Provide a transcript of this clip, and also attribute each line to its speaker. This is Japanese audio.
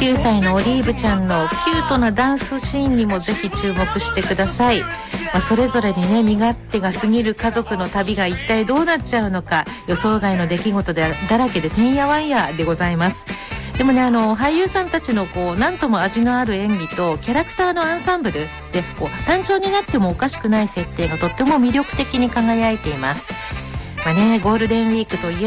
Speaker 1: 9歳のオリーブちゃんのキュートなダンスシーンにもぜひ注目してください。それぞれにね、身勝手が過ぎる家族の旅が一体どうなっちゃうのか、予想外の出来事だらけでてんやわんやでございます。でもね、俳優さんたちのなんとも味のある演技とキャラクターのアンサンブルで単調になってもおかしくない設定がとっても魅力的に輝いています。ゴールデンウィークといえ